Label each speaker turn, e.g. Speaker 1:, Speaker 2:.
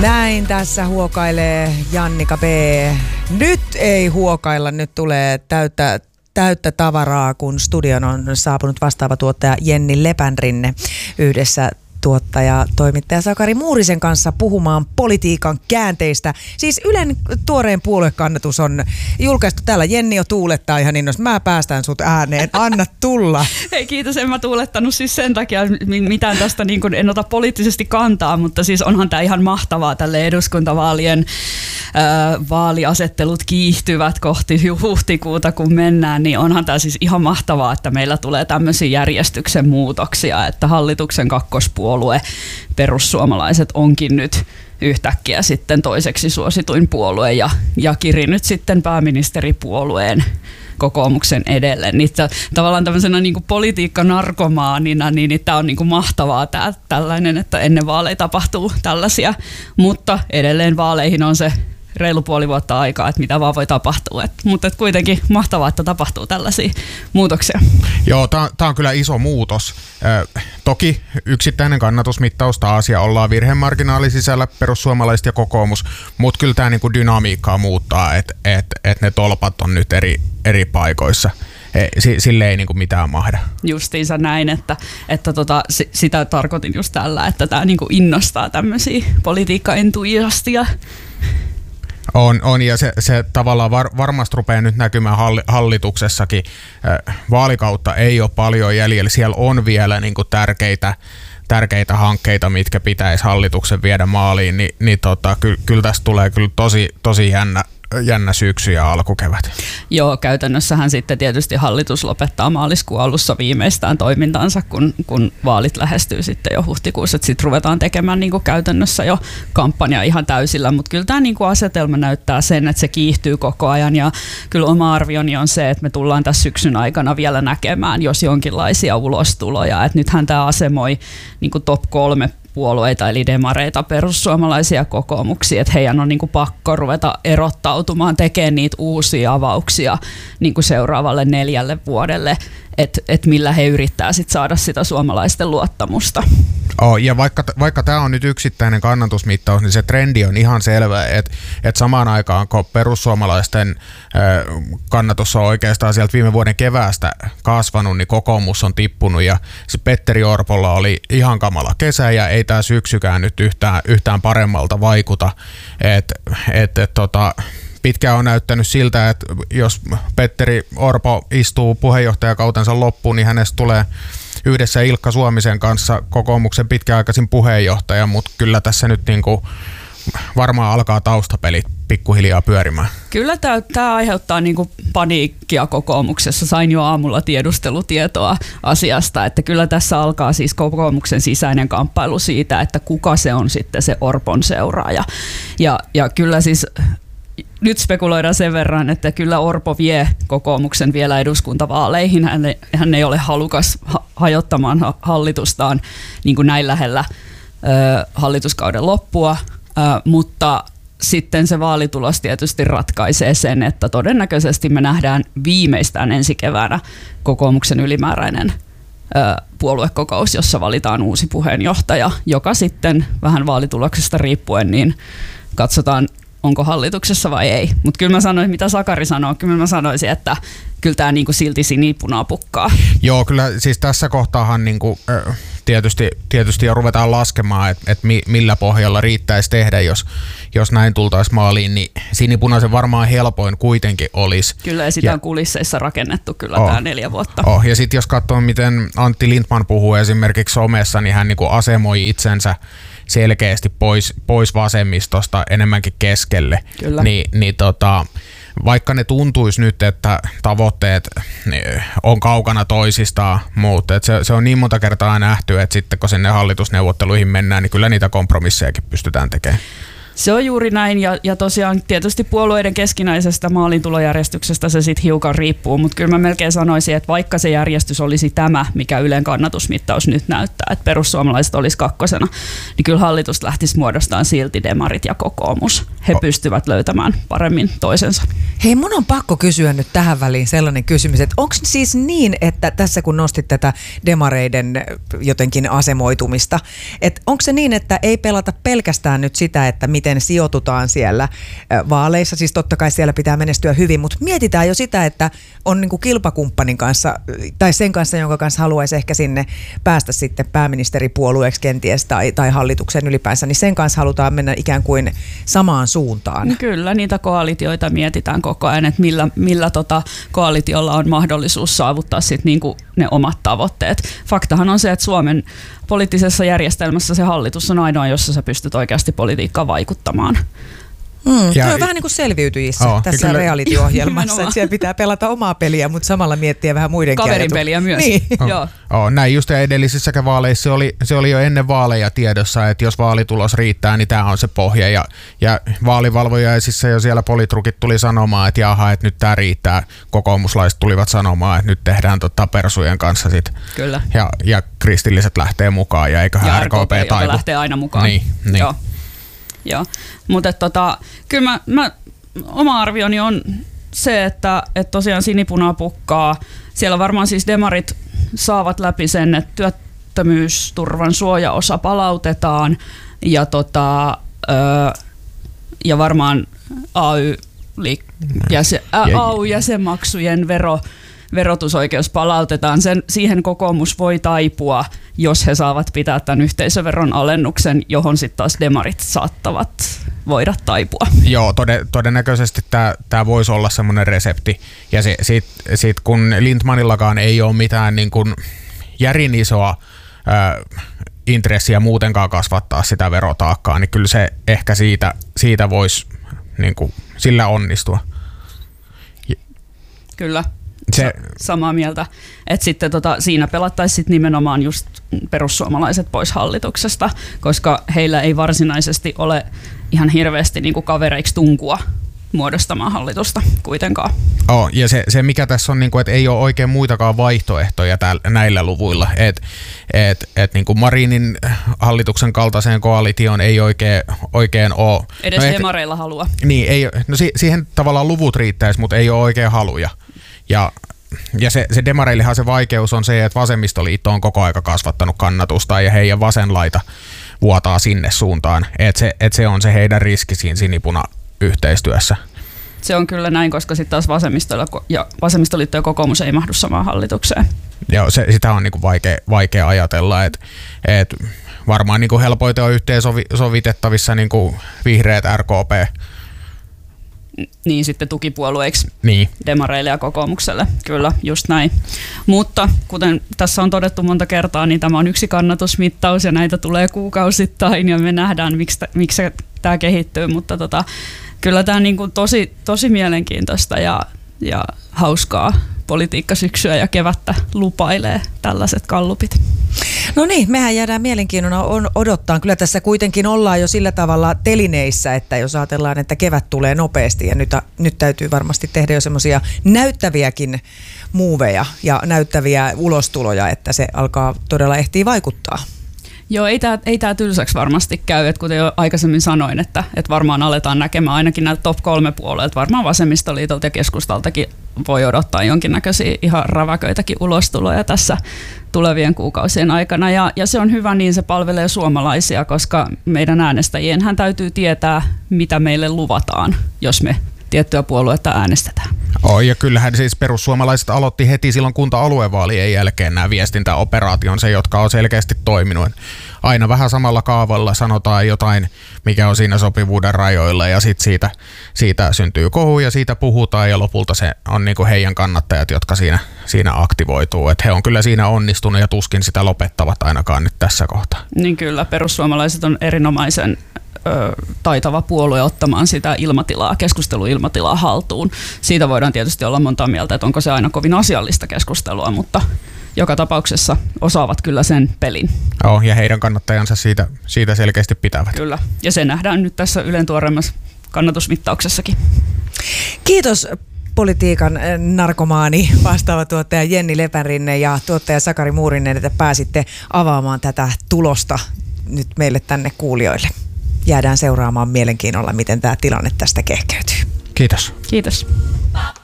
Speaker 1: Näin tässä huokailee Jannika B. Nyt ei huokailla, nyt tulee täyttä tavaraa, kun studion on saapunut vastaava tuottaja Jenni Lepänrinne yhdessä toimittaja Sakari Muurisen kanssa puhumaan politiikan käänteistä. Siis Ylen tuoreen puoluekannatus on julkaistu täällä. Jenni jo tuulettaa ihan innossa. Mä päästän sut ääneen. Anna tulla.
Speaker 2: Hei, kiitos. En mä tuulettanut siis sen takia mitään tästä, niin kuin en ota poliittisesti kantaa, mutta siis onhan tää ihan mahtavaa tälle eduskuntavaalien vaaliasettelut kiihtyvät kohti huhtikuuta, kun mennään, niin onhan tää siis ihan mahtavaa, että meillä tulee tämmöisiä järjestyksen muutoksia, että hallituksen kakkospuolue perussuomalaiset onkin nyt yhtäkkiä sitten toiseksi suosituin puolue ja Kiri nyt sitten pääministeripuolueen kokoomuksen edelle. Niin tavallaan tämmöisenä niin kuin politiikkanarkomaanina, niin tämä on niin kuin mahtavaa tällainen, että ennen vaaleja tapahtuu tällaisia, mutta edelleen vaaleihin on se reilu puoli vuotta aikaa, että mitä vaan voi tapahtua. Mutta kuitenkin mahtavaa, että tapahtuu tällaisia muutoksia.
Speaker 3: Joo, tämä on kyllä iso muutos. Toki yksittäinen kannatusmittaus taas ja ollaan virhemarginaali sisällä perussuomalaiset ja kokoomus, mutta kyllä tämä niinku dynamiikkaa muuttaa, että ne tolpat on nyt eri paikoissa. Sille ei niinku mitään mahda.
Speaker 2: Justiinsa näin, että sitä tarkoitin just tällä, että tämä niinku innostaa tämmöisiä politiikkaentusiasteja.
Speaker 3: On ja se tavallaan varmasti rupeaa nyt näkymään hallituksessakin. Vaalikautta ei ole paljon jäljellä. Siellä on vielä niin kuin tärkeitä hankkeita, mitkä pitäisi hallituksen viedä maaliin. Kyllä tästä tulee kyllä tosi jännä syksy ja alkukevät.
Speaker 2: Joo, käytännössähän sitten tietysti hallitus lopettaa maaliskuun alussa viimeistään toimintansa, kun vaalit lähestyy sitten jo huhtikuussa. Sitten ruvetaan tekemään niin kuin käytännössä jo kampanja ihan täysillä, mutta kyllä tämä niin kuin asetelma näyttää sen, että se kiihtyy koko ajan ja kyllä oma arvioni on se, että me tullaan tässä syksyn aikana vielä näkemään, jos jonkinlaisia ulostuloja. Et nythän tämä asemoi niin kuin top 3 puolueita, eli demareita, perussuomalaisia, kokoomuksia, että heidän on niin kuin pakko ruveta erottautumaan, tekemään niitä uusia avauksia niin kuin seuraavalle 4 vuodelle, että millä he yrittää sit saada sitä suomalaisten luottamusta.
Speaker 3: Ja vaikka tämä on nyt yksittäinen kannatusmittaus, niin se trendi on ihan selvä, että samaan aikaan kun perussuomalaisten kannatus on oikeastaan sieltä viime vuoden keväästä kasvanut, niin kokoomus on tippunut ja se Petteri Orpolla oli ihan kamala kesä ja ei tämä syksykään nyt yhtään paremmalta vaikuta. Pitkään on näyttänyt siltä, että jos Petteri Orpo istuu puheenjohtajakautensa loppuun, niin hänestä tulee yhdessä Ilkka Suomisen kanssa kokoomuksen pitkäaikaisin puheenjohtaja, mutta kyllä tässä nyt niinku varmaan alkaa taustapelit pikkuhiljaa pyörimään. Kyllä
Speaker 2: tämä aiheuttaa niinku paniikkia kokoomuksessa. Sain jo aamulla tiedustelutietoa asiasta, että kyllä tässä alkaa siis kokoomuksen sisäinen kamppailu siitä, että kuka se on sitten se Orpon seuraaja. Ja kyllä siis nyt spekuloidaan sen verran, että kyllä Orpo vie kokoomuksen vielä eduskuntavaaleihin. Hän ei ole halukas hajottamaan hallitustaan niin kuin näin lähellä hallituskauden loppua, mutta sitten se vaalitulos tietysti ratkaisee sen, että todennäköisesti me nähdään viimeistään ensi keväänä kokoomuksen ylimääräinen puoluekokous, jossa valitaan uusi puheenjohtaja, joka sitten vähän vaalituloksesta riippuen niin katsotaan, onko hallituksessa vai ei. Mutta kyllä mä sanoin, mitä Sakari sanoo, kyllä mä sanoisin, että kyllä tämä niinku silti sinipunaa pukkaa.
Speaker 3: Joo, kyllä siis tässä kohtaahan niinku, tietysti jo ruvetaan laskemaan, että millä pohjalla riittäisi tehdä, jos näin tultaisiin maaliin, niin sinipunaisen varmaan helpoin kuitenkin olisi.
Speaker 2: Kyllä, ja sitä on kulisseissa rakennettu kyllä tämä 4 vuotta.
Speaker 3: Ja sitten jos katsoo, miten Antti Lindtman puhuu esimerkiksi somessa, niin hän niinku asemoi itsensä selkeästi pois vasemmistosta enemmänkin keskelle.
Speaker 2: Kyllä.
Speaker 3: Vaikka ne tuntuisi nyt, että tavoitteet on kaukana toisistaan, mutta se on niin monta kertaa nähty, että sitten kun sinne hallitusneuvotteluihin mennään, niin kyllä niitä kompromissejakin pystytään tekemään.
Speaker 2: Se on juuri näin ja tosiaan tietysti puolueiden keskinäisestä maalintulojärjestyksestä se sitten hiukan riippuu, mutta kyllä mä melkein sanoisin, että vaikka se järjestys olisi tämä, mikä Ylen kannatusmittaus nyt näyttää, että perussuomalaiset olisi kakkosena, niin kyllä hallitus lähtisi muodostamaan silti demarit ja kokoomus. He pystyvät löytämään paremmin toisensa.
Speaker 1: Hei, mun on pakko kysyä nyt tähän väliin sellainen kysymys, että onko siis niin, että tässä kun nostit tätä demareiden jotenkin asemoitumista, että onko se niin, että ei pelata pelkästään nyt sitä, että miten sijoitutaan siellä vaaleissa, siis totta kai siellä pitää menestyä hyvin, mutta mietitään jo sitä, että on niin kuin kilpakumppanin kanssa tai sen kanssa, jonka kanssa haluaisi ehkä sinne päästä sitten pääministeripuolueeksi kenties tai hallituksen ylipäänsä, niin sen kanssa halutaan mennä ikään kuin samaan suuntaan.
Speaker 2: Kyllä, niitä koalitioita mietitään koko ajan, että millä koalitiolla on mahdollisuus saavuttaa sit niinku ne omat tavoitteet. Faktahan on se, että Suomen poliittisessa järjestelmässä se hallitus on ainoa, jossa sä pystyt oikeasti politiikkaan vaikuttamaan.
Speaker 1: Se on vähän niin kuin selviytyjissä tässä reality-ohjelmassa, että siellä pitää pelata omaa peliä, mutta samalla miettiä vähän muiden
Speaker 2: kaverin peliä myös.
Speaker 1: Niin.
Speaker 3: Näin just edellisissäkin vaaleissa se oli jo ennen vaaleja tiedossa, että jos vaalitulos riittää, niin tämä on se pohja. Ja vaalivalvojaisissa jo siellä politrukit tuli sanomaan, että jaha, että nyt tämä riittää. Kokoomuslaiset tulivat sanomaan, että nyt tehdään persujen kanssa sit.
Speaker 2: Kyllä.
Speaker 3: Ja kristilliset lähtee mukaan ja eiköhän RKP taipu.
Speaker 2: Lähtee aina mukaan.
Speaker 3: Niin.
Speaker 2: Joo, mutta kyllä mä oma arvioni on se, että tosiaan sinipunaa pukkaa. Siellä varmaan siis demarit saavat läpi sen, että työttömyysturvan suojaosa palautetaan ja varmaan AY-jäsenmaksujen verotusoikeus palautetaan. Siihen kokoomus voi taipua, jos he saavat pitää tämän yhteisöveron alennuksen, johon sitten taas demarit saattavat voida taipua.
Speaker 3: Joo, todennäköisesti tämä voisi olla semmoinen resepti. Ja sit kun Lindtmanillakaan ei ole mitään niin kuin järin isoa intressiä muutenkaan kasvattaa sitä verotaakkaa, niin kyllä se ehkä siitä voisi niin kuin sillä onnistua.
Speaker 2: Kyllä. Samaa mieltä, että sitten siinä pelattaisiin sit nimenomaan just perussuomalaiset pois hallituksesta, koska heillä ei varsinaisesti ole ihan hirveästi niinku kavereiksi tunkua muodostamaan hallitusta kuitenkaan.
Speaker 3: Ja se mikä tässä on, että ei ole oikein muitakaan vaihtoehtoja näillä luvuilla, että niin kuin Marinin hallituksen kaltaiseen koalitioon ei oikein ole.
Speaker 2: Edes demareilla halua.
Speaker 3: Niin, siihen tavallaan luvut riittäisi, mutta ei ole oikein haluja. Ja se demareillehan se vaikeus on se, että vasemmistoliitto on koko aika kasvattanut kannatusta ja heidän vasen laita vuotaa sinne suuntaan. Että se on se heidän riski siinä sinipuna-yhteistyössä.
Speaker 2: Se on kyllä näin, koska sitten taas vasemmistoliitto ja kokoomus ei mahdu samaan hallitukseen.
Speaker 3: Joo, sitä on niinku vaikea ajatella, että varmaan niinku helpoiten on yhteensovitettavissa niinku vihreät RKP.
Speaker 2: Niin sitten tukipuolueiksi
Speaker 3: niin.
Speaker 2: Demareille ja kokoomukselle, kyllä, just näin. Mutta kuten tässä on todettu monta kertaa, niin tämä on yksi kannatusmittaus ja näitä tulee kuukausittain ja me nähdään, miksi tämä kehittyy, mutta kyllä tämä on niin kuin tosi mielenkiintoista ja hauskaa politiikkasyksyä ja kevättä lupailee tällaiset gallupit.
Speaker 1: No niin, mehän jäädään mielenkiinnolla odottaa. Kyllä tässä kuitenkin ollaan jo sillä tavalla telineissä, että jos ajatellaan, että kevät tulee nopeasti ja nyt täytyy varmasti tehdä jo semmoisia näyttäviäkin muuveja ja näyttäviä ulostuloja, että se alkaa todella ehtiä vaikuttaa.
Speaker 2: Joo, ei tää tylsäksi varmasti käy, että kuten jo aikaisemmin sanoin, että varmaan aletaan näkemään ainakin näitä top 3 puolueet, varmaan vasemmistoliitolta ja keskustaltakin voi odottaa jonkinnäköisiä ihan räväköitäkin ulostuloja tässä tulevien kuukausien aikana. Ja se on hyvä, niin se palvelee suomalaisia, koska meidän äänestäjienhän täytyy tietää, mitä meille luvataan, jos me tiettyä puoluetta äänestetään.
Speaker 3: Ja kyllähän siis perussuomalaiset aloitti heti silloin kunta-aluevaalien jälkeen nämä viestintäoperaationsa, jotka on selkeästi toiminut. Aina vähän samalla kaavalla sanotaan jotain, mikä on siinä sopivuuden rajoilla ja sitten siitä syntyy kohu ja siitä puhutaan ja lopulta se on niinku heidän kannattajat, jotka siinä aktivoituu. Et he on kyllä siinä onnistunut ja tuskin sitä lopettavat ainakaan nyt tässä kohtaa.
Speaker 2: Niin kyllä, perussuomalaiset on erinomaisen taitava puolue ottamaan sitä keskusteluilmatilaa haltuun. Siitä voidaan tietysti olla monta mieltä, että onko se aina kovin asiallista keskustelua, mutta joka tapauksessa osaavat kyllä sen pelin.
Speaker 3: Ja heidän kannattajansa siitä selkeästi pitävät.
Speaker 2: Kyllä, ja se nähdään nyt tässä Ylen tuoreimmassa kannatusmittauksessakin.
Speaker 1: Kiitos politiikan narkomaani, vastaava tuottaja Jenni Lepänrinne ja tuottaja Sakari Muurinen, että pääsitte avaamaan tätä tulosta nyt meille tänne kuulijoille. Jäädään seuraamaan mielenkiinnolla, miten tämä tilanne tästä kehkeytyy.
Speaker 3: Kiitos.
Speaker 2: Kiitos.